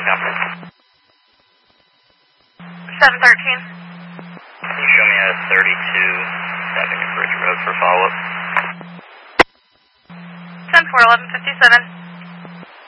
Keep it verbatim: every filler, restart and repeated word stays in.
copy. seven thirteen. Can you show me a thirty-two Savannah Bridge Road for follow-up? ten four, eleven fifty-seven.